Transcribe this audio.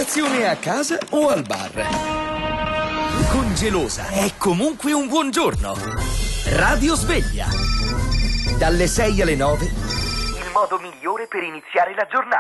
colazione a casa o al bar. Con Gelosa è comunque un buongiorno. Radio Sveglia. Dalle 6 alle 9. Il modo migliore per iniziare la giornata.